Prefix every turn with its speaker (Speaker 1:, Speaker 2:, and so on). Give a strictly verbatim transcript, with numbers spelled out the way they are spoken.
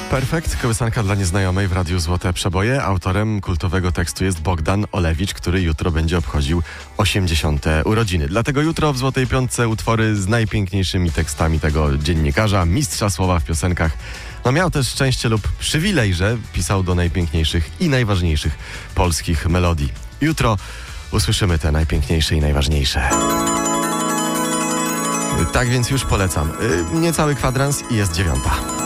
Speaker 1: Perfekt, kołysanka dla nieznajomej w Radiu Złote Przeboje. Autorem kultowego tekstu jest Bogdan Olewicz, który jutro będzie obchodził osiemdziesiąte urodziny. Dlatego jutro w Złotej Piątce utwory z najpiękniejszymi tekstami tego dziennikarza, mistrza słowa w piosenkach. No miał też szczęście lub przywilej, że pisał do najpiękniejszych i najważniejszych polskich melodii. Jutro usłyszymy te najpiękniejsze i najważniejsze. Tak więc już polecam. Niecały kwadrans i jest dziewiąta.